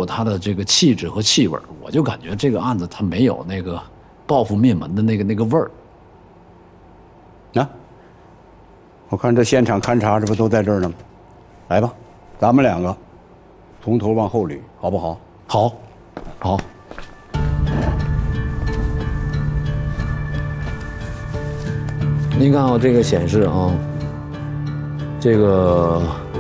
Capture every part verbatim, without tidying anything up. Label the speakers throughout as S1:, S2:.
S1: 有他的这个气质和气味，我就感觉这个案子他没有那个报复灭门的那个那个味儿。
S2: 啊，我看这现场勘查这不都在这儿呢吗？来吧，咱们两个从头往后捋，好不好？
S1: 好，好。您看啊，这个显示啊，这个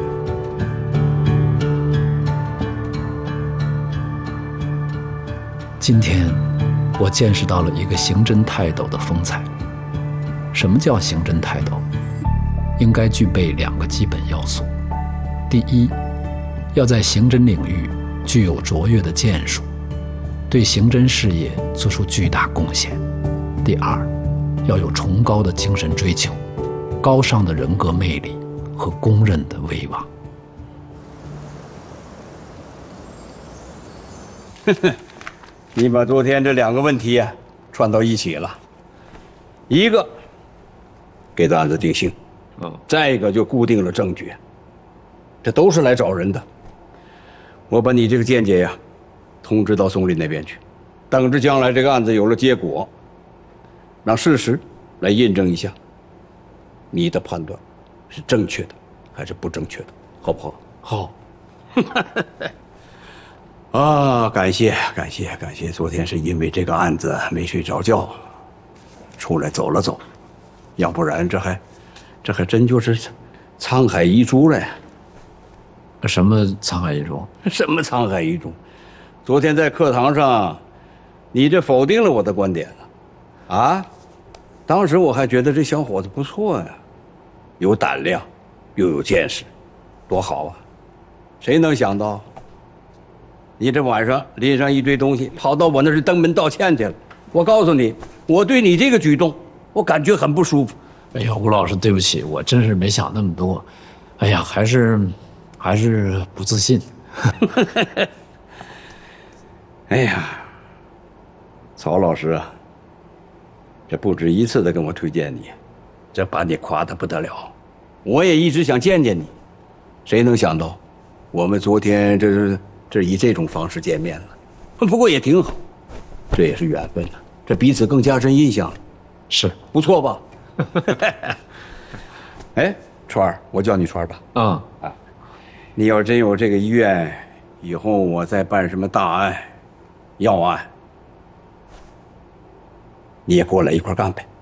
S1: 今天我见识到了一个刑侦泰斗的风采。什么叫刑侦泰斗？应该具备两个基本要素：第一，要在刑侦领域具有卓越的建树，对刑侦事业做出巨大贡献；第二，要有崇高的精神追求，高尚的人格魅力和公认的威望。
S2: 你把昨天这两个问题啊串到一起了，一个给这案子定性，嗯，再一个就固定了证据，这都是来找人的。我把你这个见解呀通知到松林那边去，等着将来这个案子有了结果，让事实来印证一下你的判断是正确的还是不正确的，好不好？
S1: 好。
S2: 啊，感谢感谢感谢！昨天是因为这个案子没睡着觉，出来走了走，要不然这还这还真就是沧海遗珠了呀！
S1: 什么沧海遗珠？
S2: 什么沧海遗珠？昨天在课堂上，你这否定了我的观点了，啊！当时我还觉得这小伙子不错呀，有胆量，又有见识，多好啊！谁能想到？你这晚上拎上一堆东西，跑到我那儿去登门道歉去了。我告诉你，我对你这个举动，我感觉很不舒服。
S1: 哎呀，吴老师，对不起，我真是没想那么多。哎呀，还是还是不自信。
S2: 哎呀，曹老师啊，这不止一次的跟我推荐你，这把你夸得不得了。我也一直想见见你，谁能想到，我们昨天这是。这以这种方式见面了，不过也挺好，这也是缘分了，这彼此更加深印象了，
S1: 是
S2: 不错吧？哎，川儿，我叫你川儿吧。
S1: 嗯
S2: 啊，你要真有这个意愿，以后我再办什么大案、要案，你也过来一块干呗，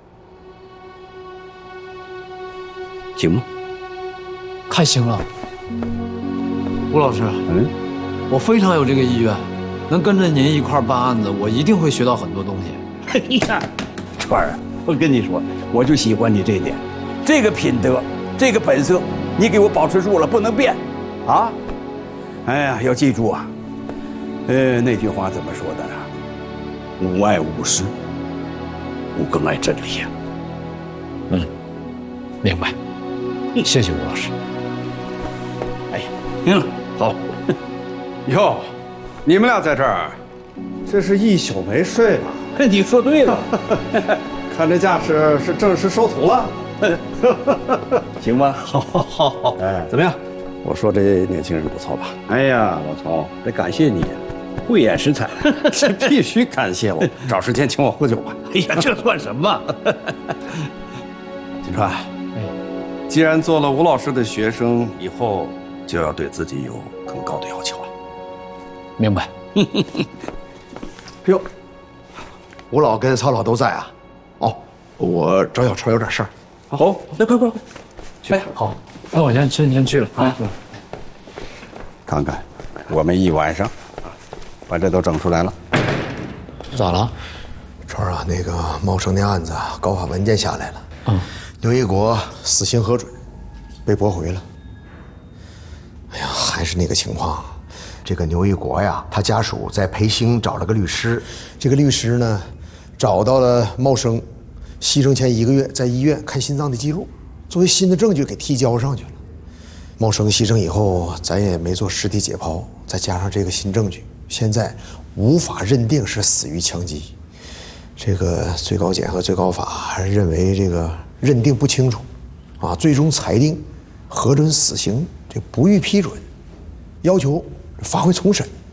S2: 行吗？
S1: 太行了，吴老师。嗯。我非常有这个意愿，能跟着您一块办案子，我一定会学到很多东西。
S2: 你看，川儿啊，我跟你说，我就喜欢你这点，这个品德，这个本色，你给我保持住了，不能变，啊！哎呀，要记住啊，呃，那句话怎么说的呢？吾爱吾师，吾更爱真理呀。
S1: 嗯，明白。谢谢吴老师。
S2: 哎呀，行了，好。
S3: 哟，你们俩在这儿，这是一宿没睡吧？
S2: 你说对了，
S3: 看这架势是正式收徒了，
S2: 行吧？
S3: 好，好，好。哎，怎么样？我说这年轻人不错吧？
S2: 哎呀，老曹，得感谢你，慧眼识才，
S3: 这必须感谢我。找时间请我喝酒吧。
S2: 哎呀，这算什么？
S3: 金川，哎，既然做了吴老师的学生，以后就要对自己有更高的要求啊。
S1: 明白。
S4: 哟，吴老跟曹老都在啊？哦，我找小川有点事儿。
S2: 好，那快快快，
S1: 去。好，那我先先先去了啊。
S2: 看看，我们一晚上把这都整出来了。
S1: 咋了？
S4: 川啊，那个茂生那案子啊，告发文件下来了。
S1: 嗯。
S4: 牛一国死刑核准，被驳回了。哎呀，还是那个情况。这个牛一国呀，他家属在培兴找了个律师，这个律师呢，找到了茂生牺牲前一个月在医院看心脏的记录，作为新的证据给提交上去了。茂生牺牲以后，咱也没做尸体解剖，再加上这个新证据，现在无法认定是死于枪击。这个最高检和最高法还认为这个认定不清楚，啊，最终裁定核准死刑，这不予批准，要求发回重审。